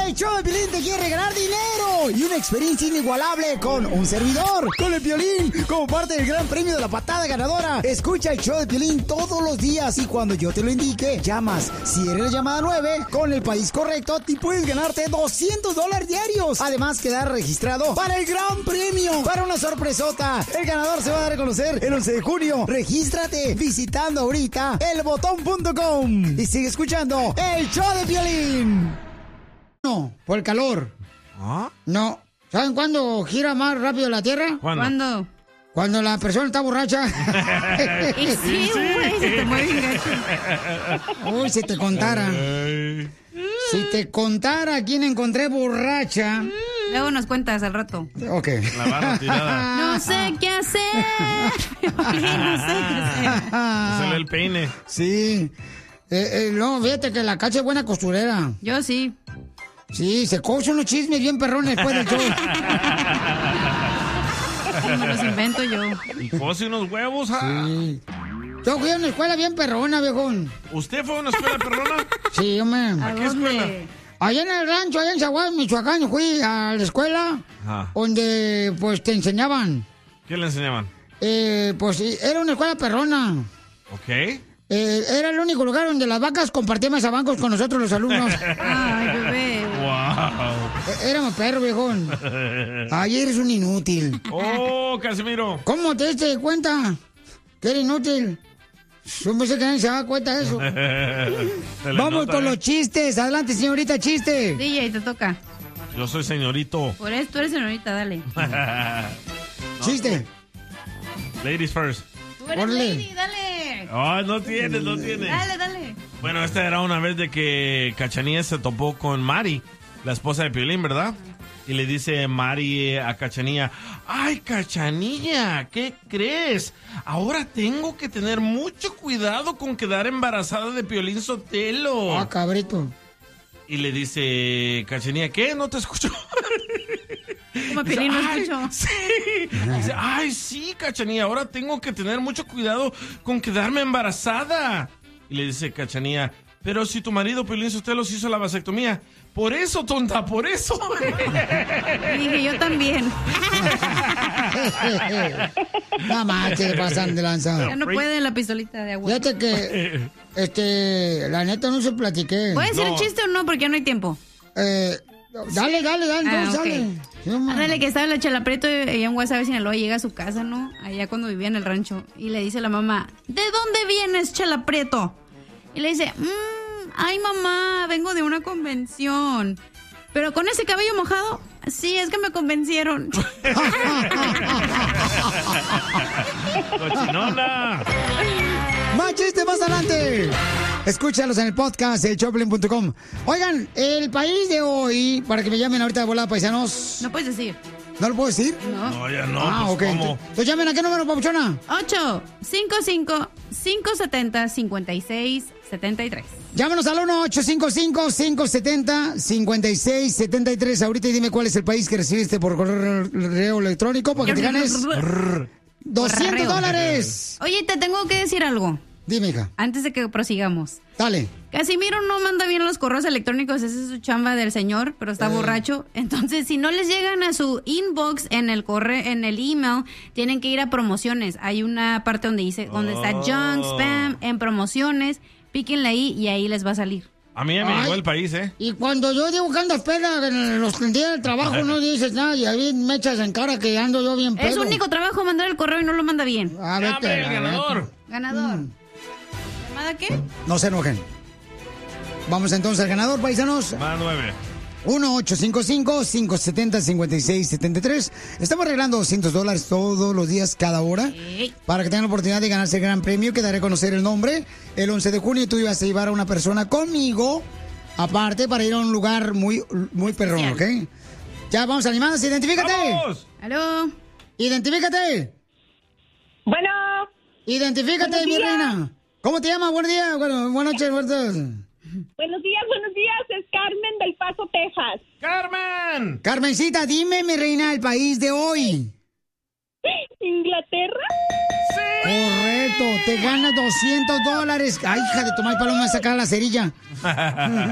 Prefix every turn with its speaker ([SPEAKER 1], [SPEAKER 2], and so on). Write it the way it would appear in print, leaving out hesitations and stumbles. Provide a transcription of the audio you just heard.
[SPEAKER 1] El show de Piolín te quiere regalar dinero y una experiencia inigualable con un servidor, con el Piolín, como parte del gran premio de la patada ganadora. Escucha el show de Piolín todos los días y cuando yo te lo indique, llamas. Si eres la llamada 9, con el país correcto, te puedes ganarte $200 diarios. Además, quedar registrado para el gran premio, para una sorpresota. El ganador se va a dar a conocer el 11 de junio. Regístrate visitando ahorita elbotón.com y sigue escuchando el show de Piolín. No, por el calor.
[SPEAKER 2] ¿Ah?
[SPEAKER 1] No. ¿Saben cuándo gira más rápido la Tierra?
[SPEAKER 2] ¿Cuándo?
[SPEAKER 1] Cuando la persona está borracha.
[SPEAKER 2] Y sí, güey, se te mueve bien gacho.
[SPEAKER 1] Uy, si te contara. Si te contara quién encontré borracha.
[SPEAKER 3] Luego nos cuentas al rato.
[SPEAKER 1] Ok.
[SPEAKER 2] La barra tirada.
[SPEAKER 3] No sé qué hacer. No sé qué hacer.
[SPEAKER 2] Sale el peine.
[SPEAKER 1] Sí. No, fíjate que la Cacha es buena costurera.
[SPEAKER 3] Yo sí.
[SPEAKER 1] Sí, se cose unos chismes bien perrones después del show.
[SPEAKER 3] Sí, me los invento yo.
[SPEAKER 2] Y cose unos huevos.
[SPEAKER 1] Sí. Yo fui a una escuela bien perrona, viejón.
[SPEAKER 2] ¿Usted fue a una escuela perrona?
[SPEAKER 1] Sí, hombre.
[SPEAKER 2] ¿A qué escuela?
[SPEAKER 1] Allá en el rancho, allá en Zaguay, Michoacán, fui a la escuela.
[SPEAKER 2] Ajá.
[SPEAKER 1] Donde, pues, te enseñaban.
[SPEAKER 2] ¿Qué le enseñaban?
[SPEAKER 1] Pues, era una escuela perrona.
[SPEAKER 2] Ok.
[SPEAKER 1] Era el único lugar donde las vacas compartían mesabancos con nosotros los alumnos.
[SPEAKER 3] Ay, bebé.
[SPEAKER 2] Wow.
[SPEAKER 1] Éramos perro, viejón. Ay, eres un inútil.
[SPEAKER 2] Oh, Casimiro.
[SPEAKER 1] ¿Cómo te diste cuenta que eres inútil? Yo pensé que nadie se daba cuenta de eso. Vamos con los chistes. Adelante, señorita, chiste.
[SPEAKER 3] DJ, te toca.
[SPEAKER 2] Yo soy señorito.
[SPEAKER 3] Por eso tú eres señorita, dale.
[SPEAKER 1] Chiste.
[SPEAKER 2] Ladies first.
[SPEAKER 3] Tú eres
[SPEAKER 1] Orle.
[SPEAKER 3] lady, dale.
[SPEAKER 2] Oh, no tienes.
[SPEAKER 3] Dale.
[SPEAKER 2] Bueno, esta era una vez de que Cachanilla se topó con Mari, la esposa de Piolín, ¿verdad? Y le dice Mari a Cachanilla, ¡ay, Cachanilla! ¿Qué crees? Ahora tengo que tener mucho cuidado con quedar embarazada de Piolín Sotelo.
[SPEAKER 1] Ah, cabrito.
[SPEAKER 2] Y le dice Cachanilla, ¿qué? ¿No te escucho?
[SPEAKER 3] Como Piolín no escuchó.
[SPEAKER 2] Sí. Dice, ay, sí, Cachanilla, ahora tengo que tener mucho cuidado con quedarme embarazada. Y le dice Cachanilla, pero si tu marido Piolín Sotelo se hizo la vasectomía. Por eso, tonta, por eso.
[SPEAKER 3] Dije, yo también.
[SPEAKER 1] Nada más que pasan de lanza.
[SPEAKER 3] Ya no puede la pistolita de agua.
[SPEAKER 1] Fíjate que, la neta no se platiqué.
[SPEAKER 3] ¿Puede ser el chiste o no? Porque ya no hay tiempo.
[SPEAKER 1] Dale, entonces
[SPEAKER 3] ok.
[SPEAKER 1] dale. Sí,
[SPEAKER 3] Ándale, que estaba la Chela Prieto y en Guasave, Sinaloa, llega a su casa, ¿no? Allá cuando vivía en el rancho. Y le dice a la mamá, ¿de dónde vienes, Chela Prieto? Y le dice, ay, mamá, vengo de una convención. ¿Pero con ese cabello mojado? Sí, es que me convencieron.
[SPEAKER 2] ¡Cochinona!
[SPEAKER 1] Más chistes más adelante. Escúchalos en el podcast, elchoplin.com. Oigan, el país de hoy, para que me llamen ahorita de volada, paisanos.
[SPEAKER 3] No puedes decir.
[SPEAKER 1] ¿No lo puedo decir?
[SPEAKER 3] No.
[SPEAKER 2] No, ya no.
[SPEAKER 1] Ah,
[SPEAKER 2] pues,
[SPEAKER 1] ok.
[SPEAKER 2] ¿cómo?
[SPEAKER 1] Entonces llamen a qué número, papuchona.
[SPEAKER 3] 855-570-5673.
[SPEAKER 1] Llámanos al 1-855-570-5673. Ahorita y dime cuál es el país que recibiste por correo electrónico para que te ganes $200.
[SPEAKER 3] Oye, te tengo que decir algo.
[SPEAKER 1] Dime, hija.
[SPEAKER 3] Antes de que prosigamos.
[SPEAKER 1] Dale.
[SPEAKER 3] Casimiro no manda bien los correos electrónicos, esa es su chamba del señor, pero está borracho. Entonces, si no les llegan a su inbox en el email, tienen que ir a promociones. Hay una parte donde dice, donde está junk, spam, en promociones, píquenle ahí y ahí les va a salir.
[SPEAKER 2] A mí ya me llegó el país, ¿eh?
[SPEAKER 1] Y cuando yo digo que andas peda en los días del trabajo, no dices nada y ahí me echas en cara que ando yo bien pedo.
[SPEAKER 3] Es su único trabajo mandar el correo y no lo manda bien.
[SPEAKER 1] A ver,
[SPEAKER 2] ¡Llame, el ganador!
[SPEAKER 3] Ganador. ¿Llamada qué?
[SPEAKER 1] No se enojen. Vamos entonces al ganador, paisanos.
[SPEAKER 2] Más 9.
[SPEAKER 1] 1-855-570-5673. Estamos regalando $200 todos los días, cada hora, para que tengan la oportunidad de ganarse el gran premio, que daré a conocer el nombre. El 11 de junio tú ibas a llevar a una persona conmigo, aparte, para ir a un lugar muy, muy perrón, ¿ok? Ya, vamos a llamadas, identifícate.
[SPEAKER 2] ¡Vamos!
[SPEAKER 3] ¿Aló?
[SPEAKER 1] Identifícate.
[SPEAKER 4] Bueno.
[SPEAKER 1] Identifícate, mi reina. ¿Cómo te llamas? Buenos días. Bueno, buenas noches, buenos días.
[SPEAKER 4] Buenos días. Es Carmen del Paso, Texas.
[SPEAKER 2] ¡Carmen!
[SPEAKER 1] Carmencita, dime, mi reina, el país de hoy.
[SPEAKER 4] ¿Inglaterra?
[SPEAKER 2] ¡Sí!
[SPEAKER 1] Correcto, te ganas $200. Ay, hija de tu madre paloma, sacar la cerilla.